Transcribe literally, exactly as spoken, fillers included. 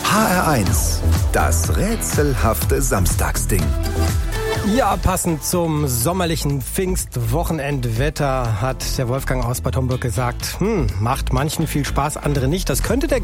H R eins, das rätselhafte Samstagsding. Ja, passend zum sommerlichen Pfingstwochenendwetter hat der Wolfgang aus Bad Homburg gesagt, hm, macht manchen viel Spaß, andere nicht. Das könnte der